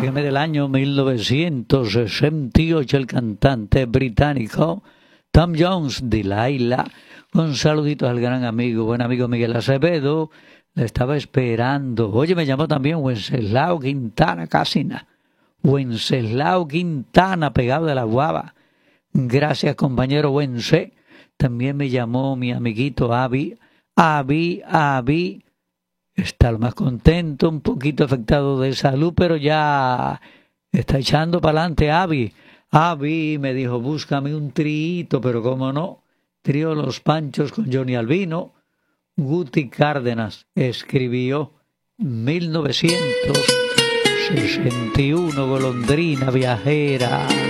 Dígame, del año 1968, el cantante británico Tom Jones, Delilah. Un saludito al gran amigo, buen amigo Miguel Acevedo. Le estaba esperando. Oye, me llamó también Wenceslao Quintana Casina. Wenceslao Quintana, pegado de la guava. Gracias, compañero Wence. También me llamó mi amiguito Avi. Avi. Está el más contento, un poquito afectado de salud, pero ya está echando para adelante Avi. Avi me dijo, búscame un triito, pero cómo no. Trío Los Panchos con Johnny Albino. Guti Cárdenas escribió 1961, Golondrina Viajera.